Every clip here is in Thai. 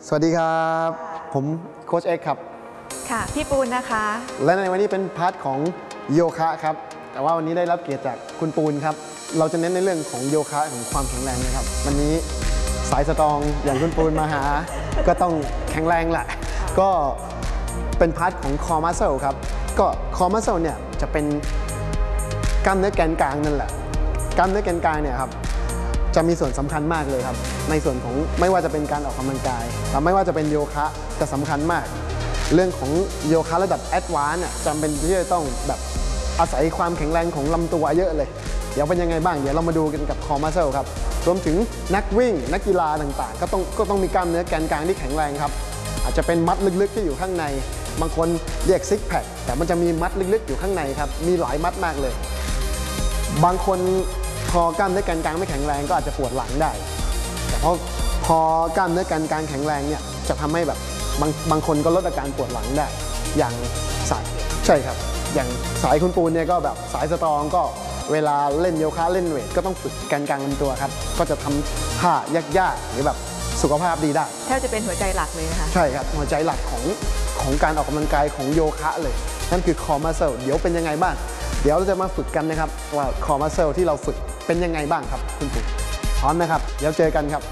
สวัสดีครับผมโค้ชเอ็กครับค่ะพี่ปูนนะคะและในวันนี้เป็นพาร์ทของโยคะครับแต่ว่าวันนี้ได้รับเกียรติจากคุณปูนครับเราจะเน้นในเรื่องของโยคะของความแข็งแรงนะครับวันนี้สายสตรองอย่างคุณปูนมาหาก็ต้องแข็งแรงแหละก็เป็นพาร์ทของคอมัสเซลครับก็คอมัสเซลเนี่ยจะเป็นกล้ามเนื้อแกนกลางนั่นแหละกล้ามเนื้อแกนกลางเนี่ยครับจะมีส่วนสำคัญมากเลยครับในส่วนของไม่ว่าจะเป็นการออกกำลังกายหรือไม่ว่าจะเป็นโยคะจะสำคัญมากเรื่องของโยคะระดับแอดวานซ์จำเป็นที่จะต้องแบบอาศัยความแข็งแรงของลำตัวเยอะเลยเดี๋ยวเป็นยังไงบ้างเดี๋ยวเรามาดูกันกับคอมัสเซลครับรวมถึงนักวิ่งนักกีฬาต่างๆก็ต้องมีกล้ามเนื้อแกนกลางที่แข็งแรงครับอาจจะเป็นมัดลึกๆที่อยู่ข้างในบางคนเรียกซิกแพคแต่มันจะมีมัดลึกๆอยู่ข้างในครับมีหลายมัดมากเลยบางคนพอกล้ามเนื้อแกนกลางไม่แข็งแรงก็อาจจะปวดหลังได้แต่พอกล้ามเนื้อแกนกลางแข็งแรงเนี่ยจะทำให้แบบบางคนก็ลดอาการปวดหลังได้อย่างสายใช่ครับอย่างสายคุณปูนเนี่ยก็แบบสายสตรองก็เวลาเล่นโยคะเล่นเวทก็ต้องฝึกแกนกลางลำตัวครับก็จะทำท่ายากๆหรือแบบสุขภาพดีได้แทบจะเป็นหัวใจหลักเลยนะคะใช่ครับหัวใจหลักของการออกกำลังกายของโยคะเลยนั่นคือคอมัสเซลเดี๋ยวเป็นยังไงบ้างเดี๋ยวเราจะมาฝึกกันนะครับว่าคอมัสเซลที่เราฝึกเป็นยังไงบ้างครับคุณปู่พร้อมนะครับเดี๋ยวเจอกันครับ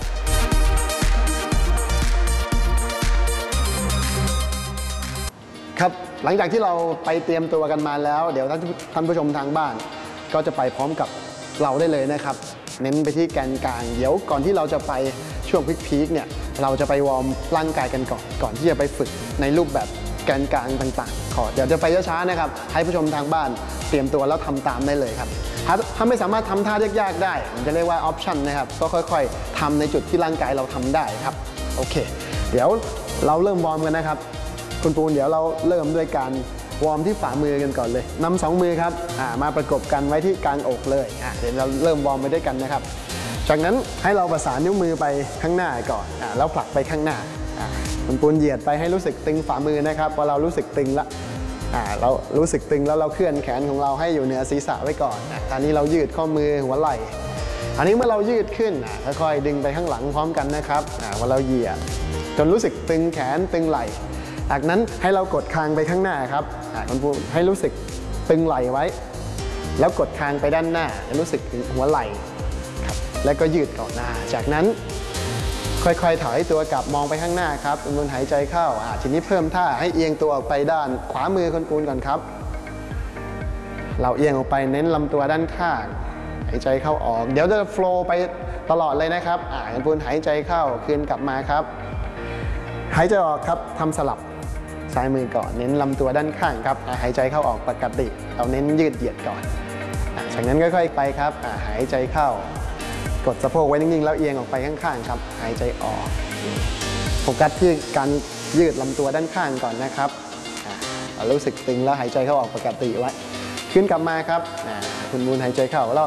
ครับหลังจากที่เราไปเตรียมตัวกันมาแล้วเดี๋ยวท่านผู้ชมทางบ้านก็จะไปพร้อมกับเราได้เลยนะครับเน้นไปที่แกนกลางเดี๋ยวก่อนที่เราจะไปช่วงพีคเนี่ยเราจะไปวอร์มร่างกายกันก่อนที่จะไปฝึกในรูปแบบแกนกลางต่างๆเดี๋ยวจะไปช้าๆนะครับให้ผู้ชมทางบ้านเตรียมตัวแล้วทำตามได้เลยครับถ้าไม่สามารถทำท่ายากๆได้ผมจะเรียกว่าออปชั่นนะครับก็ค่อยๆทำในจุดที่ร่างกายเราทำได้ครับโอเคเดี๋ยวเราเริ่มวอร์มกันนะครับคุณปูนเดี๋ยวเราเริ่มด้วยการวอร์มที่ฝ่ามือกันก่อนเลยนำ2 มือครับมาประกบกันไว้ที่กลางอกเลยเดี๋ยวเราเริ่มวอร์มไปด้วยกันนะครับจากนั้นให้เราประสานนิ้วมือไปข้างหน้าก่อนแล้วผลักไปข้างหน้าคุณปูนเหยียดไปให้รู้สึกตึงฝ่ามือนะครับพอเรารู้สึกตึงละเรารู้สึกตึงแล้วเราเคลื่อนแขนของเราให้อยู่เหนือศีรษะไว้ก่อนตอนนี้เรายืดข้อมือหัวไหล่อันนี้เมื่อเรายืดขึ้นค่อยๆดึงไปข้างหลังพร้อมกันนะครับพอเราเหยียดจนรู้สึกตึงแขนตึงไหล่จากนั้นให้เรากดคางไปข้างหน้าครับคุณปูให้รู้สึกตึงไหล่ไว้แล้วกดคางไปด้านหน้ารู้สึกถึงหัวไหล่ครับแล้วก็ยืดก่อนหน้าจากนั้นค่อยๆถอยตัวกลับมองไปข้างหน้าครับคุณปูนหายใจเข้าทีนี้เพิ่มท่าให้เอียงตัวออกไปด้านขวามือคุณปูนก่อนครับเราเอียงออกไปเน้นลำตัวด้านข้างหายใจเข้าออกเดี๋ยวจะโฟลว์ไปตลอดเลยนะครับคุณปูนหายใจเข้าคืนกลับมาครับหายใจออกครับทำสลับซ้ายมือก่อนเน้นลำตัวด้านข้างครับหายใจเข้าออกปกติเราเน้นยืดเหยียดก่อนจากนั้นค่อยๆไปครับหายใจเข้ากดสะโพกไว้นิ่งๆแล้วเอียงออกไปข้างๆครับหายใจออกโฟกัสที่การยืดลำตัวด้านข้างก่อนนะครับรู้สึกตึงแล้วหายใจเข้าออกปกติไว้ขึ้นกลับมาครับคุณมูลหายใจเข้ารอบ